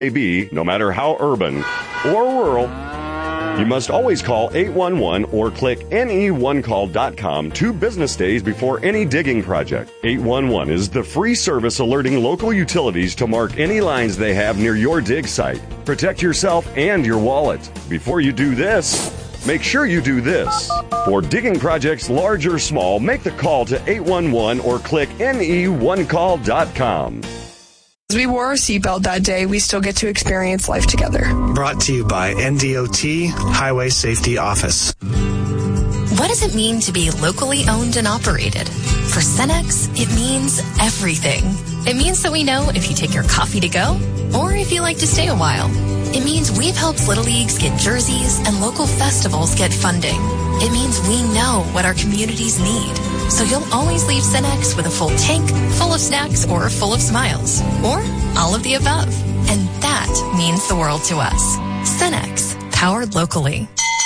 be, no matter how urban or rural, you must always call 811 or click ne1call.com 2 business days before any digging project. 811 is the free service alerting local utilities to mark any lines they have near your dig site. Protect yourself and your wallet. Before you do this, make sure you do this. For digging projects large or small, make the call to 811 or click ne1call.com. As we wore our seatbelt that day, we still get to experience life together. Brought to you by NDOT Highway Safety Office. What does it mean to be locally owned and operated? For Cenex, it means everything. It means that we know if you take your coffee to go or if you like to stay a while. It means we've helped Little Leagues get jerseys and local festivals get funding. It means we know what our communities need. So you'll always leave Cenex with a full tank, full of snacks, or full of smiles. Or all of the above. And that means the world to us. Cenex, powered locally.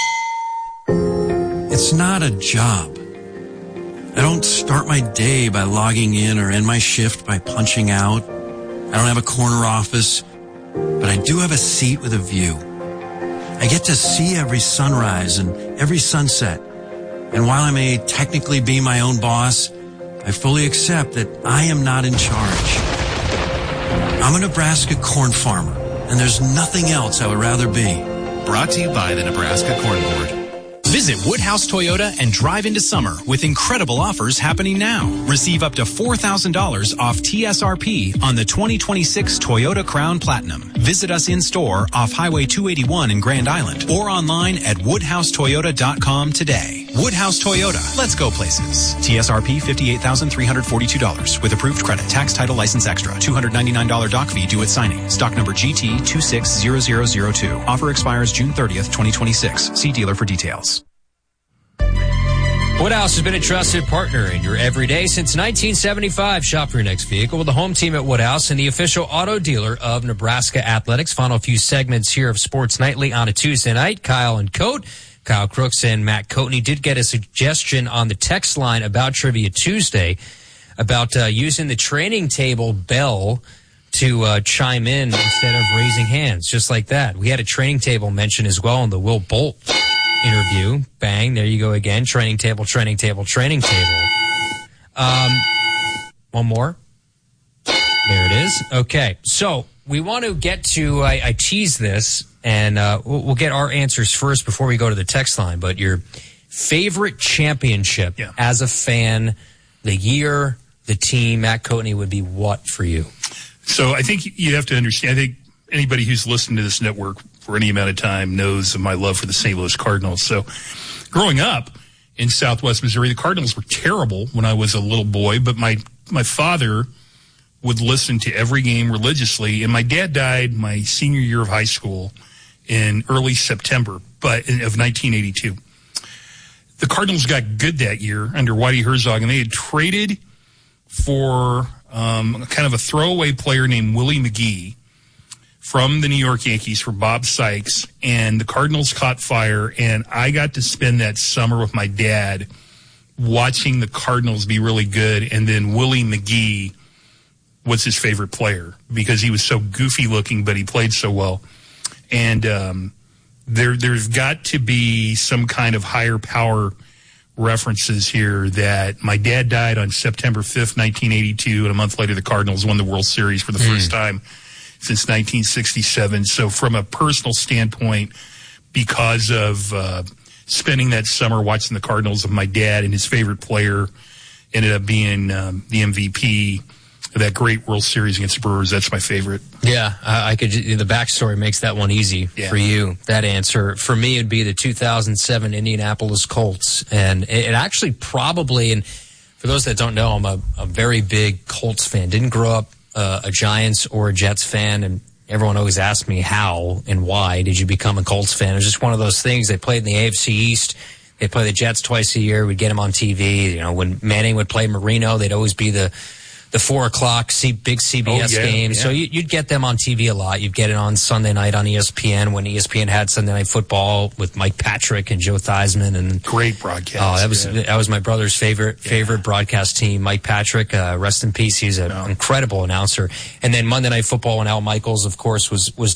It's not a job. I don't start my day by logging in or end my shift by punching out. I don't have a corner office, but I do have a seat with a view. I get to see every sunrise and every sunset. And while I may technically be my own boss, I fully accept that I am not in charge. I'm a Nebraska corn farmer, and there's nothing else I would rather be. Brought to you by the Nebraska Corn Board. Visit Woodhouse Toyota and drive into summer with incredible offers happening now. Receive up to $4,000 off TSRP on the 2026 Toyota Crown Platinum. Visit us in-store off Highway 281 in Grand Island or online at woodhousetoyota.com today. Woodhouse Toyota. Let's go places. TSRP $58,342 with approved credit. Tax, title, license extra. $299 doc fee due at signing. Stock number GT260002. Offer expires June 30th, 2026. See dealer for details. Woodhouse has been a trusted partner in your everyday since 1975. Shop for your next vehicle with the home team at Woodhouse and the official auto dealer of Nebraska Athletics. Final few segments here of Sports Nightly on a Tuesday night. Kyle and Coat. Kyle Crooks and Matt Coatney did get a suggestion on the text line about Trivia Tuesday about using the training table bell to chime in instead of raising hands, just like that. We had a training table mention as well in the Will Bolt interview. Bang, there you go again. Training table, training table, training table. One more. There it is. Okay, so we want to get to, I tease this, and we'll get our answers first before we go to the text line, but your favorite championship as a fan, the year, the team, Matt Coatney, would be what for you? So I think you have to understand, I think anybody who's listened to this network for any amount of time knows of my love for the St. Louis Cardinals. So growing up in Southwest Missouri, the Cardinals were terrible when I was a little boy, but my father would listen to every game religiously, and my dad died my senior year of high school in early September of 1982. The Cardinals got good that year under Whitey Herzog, and they had traded for kind of a throwaway player named Willie McGee from the New York Yankees for Bob Sykes, and the Cardinals caught fire, and I got to spend that summer with my dad watching the Cardinals be really good, and then Willie McGee was his favorite player because he was so goofy looking, but he played so well. And there's got to be some kind of higher power references here that my dad died on September 5th, 1982, and a month later the Cardinals won the World Series for the first time since 1967. So from a personal standpoint, because of spending that summer watching the Cardinals of my dad, and his favorite player ended up being the MVP of that great World Series against the Brewers, that's my favorite. Yeah, I could. The backstory makes that one easy for you, that answer. For me, it'd be the 2007 Indianapolis Colts. And it actually probably, and for those that don't know, I'm a very big Colts fan. Didn't grow up a Giants or a Jets fan, and everyone always asks me how and why did you become a Colts fan. It was just one of those things. They played in the AFC East. They play the Jets twice a year. We'd get them on TV. You know, when Manning would play Marino, they'd always be the the 4 o'clock big CBS games. So you'd get them on TV a lot. You'd get it on Sunday night on ESPN when ESPN had Sunday Night Football with Mike Patrick and Joe Theismann. And great broadcast. Oh, that was my brother's favorite broadcast team, Mike Patrick. Rest in peace. He's an incredible announcer. And then Monday Night Football when Al Michaels, of course, was